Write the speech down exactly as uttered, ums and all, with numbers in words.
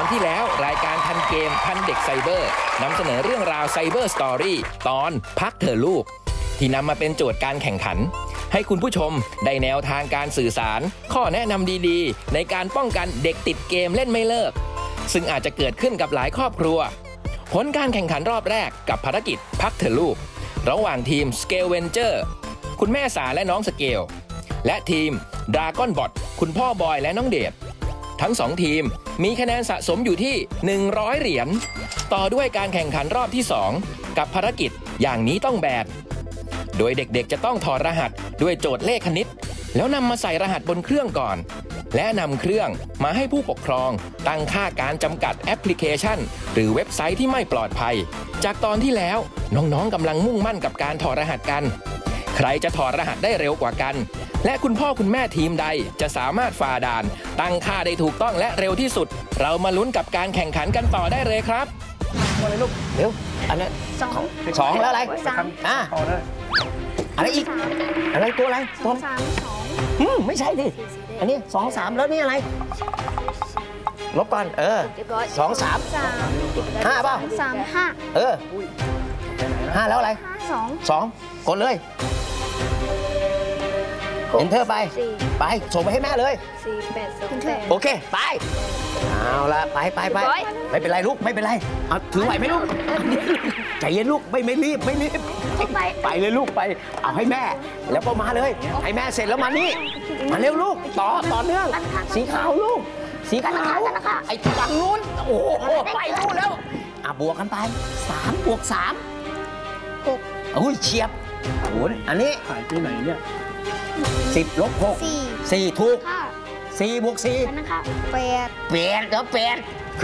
อนที่แล้วรายการทันเกมทันเด็กไซเบอร์นำเสนอเรื่องราวไซเบอร์สตอรี่ตอนพักเถอะลูกที่นำมาเป็นโจทย์การแข่งขันให้คุณผู้ชมได้แนวทางการสื่อสารข้อแนะนำดีๆในการป้องกันเด็กติดเกมเล่นไม่เลิกซึ่งอาจจะเกิดขึ้นกับหลายครอบครัวผลการแข่งขันรอบแรกกับภารกิจพักเถอะลูกระหว่างทีม Scale Venture คุณแม่สาและน้องสเกลและทีม Dragon Bot คุณพ่อบอยและน้องเดชทั้งสองทีมมีคะแนนสะสมอยู่ที่หนึ่งร้อยเหรียญต่อด้วยการแข่งขันรอบที่สองกับภารกิจอย่างนี้ต้องแบดโดยเด็กๆจะต้องถอดรหัสด้วยโจทย์เลขคณิตแล้วนำมาใส่รหัสบนเครื่องก่อนและนำเครื่องมาให้ผู้ปกครองตั้งค่าการจำกัดแอปพลิเคชันหรือเว็บไซต์ที่ไม่ปลอดภัยจากตอนที่แล้วน้องๆกำลังมุ่งมั่นกับการถอดรหัสกันใครจะถอดรหัสได้เร็วกว่ากันและคุณพ่อคุณแม่ทีมใดจะสามารถฝ่าด่านตั้งค่าได้ถูกต้องและเร็วที่สุดเรามาลุ้นกับการแข่งขันกันต่อได้เลยครับอะไรลูกเร็วอันนั้นสองสองแล้วอะไรสามอ่ะอะไรอีกอะไรตัวอะไรตัวสามสองอืมไม่ใช่ดิอันนี้สองสามแล้วนี่อะไรลบก่อนเออสองสามห้าเปล่าสามห้าเออห้าแล้วอะไรห้าสองสองกดเลยเอนเตอร์ไปไปส่งไปให้แม่เลยสี่แปดสองแปดโอเคไปเอาละไปไปไปไม่เป็นไรลูกไม่เป็นไรเอาถือไหวไหมลูกใจเย็นลูกไม่ไม่รีบไม่รีบไปไปเลยลูกไปเอาให้แม่แล้วก็มาเลยให้แม่เสร็จแล้วมานี่มาเร็วลูกต่อต่อเนื่องสีขาวลูกสีขาวไอ้ฝั่งนู้นโอ้โหไปลูกแล้วอ่ะบวกกันไปสามบวกสามหกโอ้ยเฉียบโอ้ยอันนี้หายไปไหนเนี่ยสิบลบหกสี่ถูกสี่บวกสี่นะคะแปดแปดแล้วแปด